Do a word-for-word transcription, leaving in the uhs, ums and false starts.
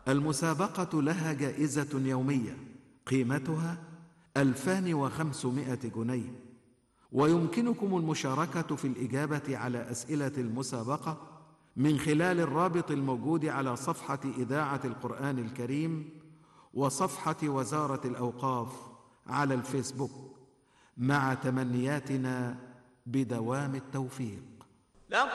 المسابقة لها جائزة يومية قيمتها ألفان وخمسمائة جنيه، ويمكنكم المشاركة في الإجابة على أسئلة المسابقة من خلال الرابط الموجود على صفحة إذاعة القرآن الكريم وصفحة وزارة الأوقاف على الفيسبوك، مع تمنياتنا بدوام التوفيق.